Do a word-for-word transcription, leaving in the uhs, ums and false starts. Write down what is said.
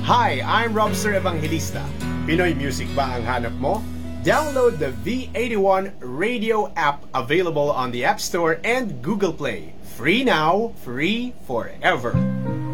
Hi, I'm Robster Evangelista. Pinoy music ba ang hanap mo? Download the V eighty-one radio app available on the App Store and Google Play. Free now, free forever.